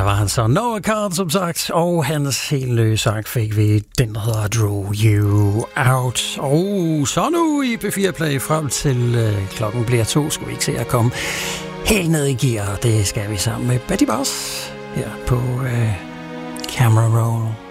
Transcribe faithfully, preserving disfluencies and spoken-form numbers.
var han så. Noah Kahan, som sagt, og hans helt nye sang fik vi, den der hedder Drew You Out. Og så nu i P fire Play frem til øh, klokken bliver to, skal vi ikke se at komme helt ned i gear. Det skal vi sammen med Betty Boss her på øh, Camera Roll.